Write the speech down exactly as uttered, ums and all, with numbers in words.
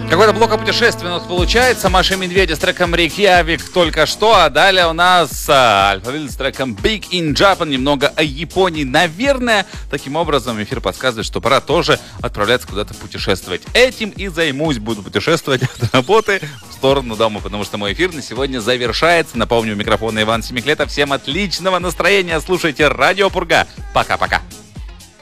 Какой-то блок о путешествии у нас получается. Маша и Медведь с треком Рейкьявик только что. А далее у нас а, Алфавиль с треком Big in Japan. Немного о Японии. Наверное, таким образом эфир подсказывает, что пора тоже отправляться куда-то путешествовать. Этим и займусь. Буду путешествовать от работы в сторону дома, потому что мой эфир на сегодня завершается. Напомню, у микрофона Иван Семиклетов. Всем отличного настроения. Слушайте Радио Пурга. Пока-пока.